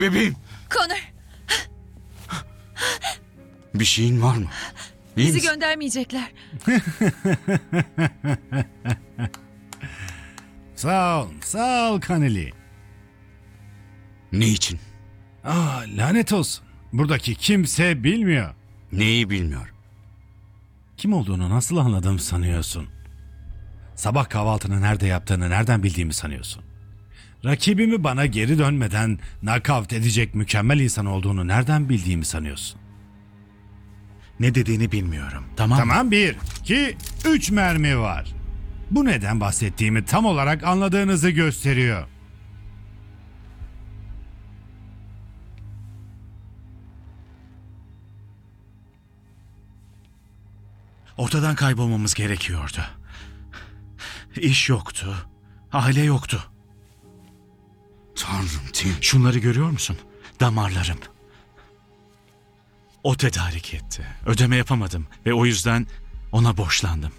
Bebeğim. Connor, Bir şeyin var mı? İyi bizi misin? göndermeyecekler. Sağ ol Kaneli. Ne için? Lanet olsun. Buradaki kimse bilmiyor. Neyi bilmiyor. Kim olduğunu nasıl anladım sanıyorsun? Sabah kahvaltını nerede yaptığını nereden bildiğimi sanıyorsun? Rakibimi bana geri dönmeden nakavt edecek mükemmel insan olduğunu nereden bildiğimi sanıyorsun? Ne dediğini bilmiyorum. Tamam mı? Tamam 1, 2, 3 mermi var. Bu neden bahsettiğimi tam olarak anladığınızı gösteriyor. Ortadan kaybolmamız gerekiyordu. İş yoktu. Aile yoktu. Tanrım Tim. Şunları görüyor musun? Damarlarım. O tedarik etti. Ödeme yapamadım ve o yüzden ona borçlandım.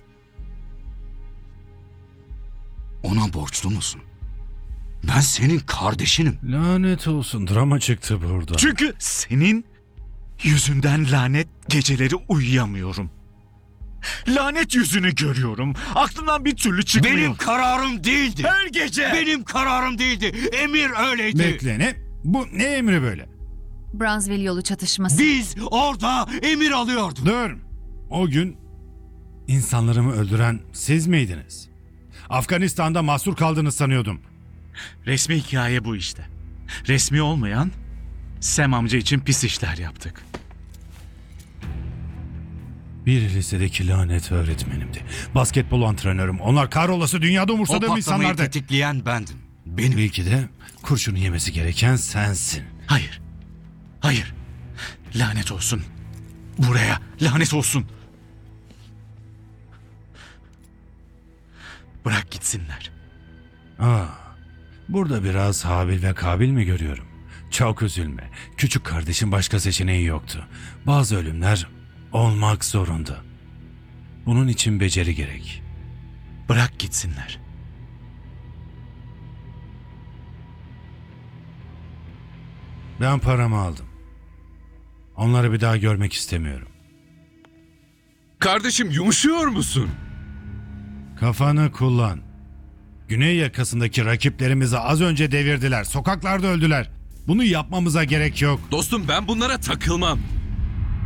Ona borçlu musun? Ben senin kardeşinim. Lanet olsun, drama çıktı burada. Çünkü senin yüzünden lanet geceleri uyuyamıyorum. Lanet yüzünü görüyorum. Aklımdan bir türlü çıkmıyor. Benim kararım değildi. Her gece. Benim kararım değildi. Emir öyleydi. Bekle, ne? Bu ne emri böyle? Brownsville yolu çatışması. Biz orada emir alıyorduk. Dur. O gün insanlarımı öldüren siz miydiniz? Afganistan'da mahsur kaldığını sanıyordum. Resmi hikaye bu işte. Resmi olmayan Sam amca için pis işler yaptık. Bir lisedeki lanet öğretmenimdi. Basketbol antrenörüm. Onlar kahrolası dünyada O umursadığım patlamayı insanlardı. tetikleyen bendim. Belki de kurşunu yemesi gereken sensin. Hayır. Hayır. Lanet olsun. Buraya lanet olsun. Bırak gitsinler. Burada biraz Habil ve Kabil mi görüyorum? Çok üzülme. Küçük kardeşin başka seçeneği yoktu. Bazı ölümler olmak zorunda. Bunun için beceri gerek. Bırak gitsinler. Ben paramı aldım. Onları bir daha görmek istemiyorum. Kardeşim yumuşuyor musun? Kafanı kullan. Güney yakasındaki rakiplerimizi az önce devirdiler. Sokaklarda öldüler. Bunu yapmamıza gerek yok. Dostum ben bunlara takılmam.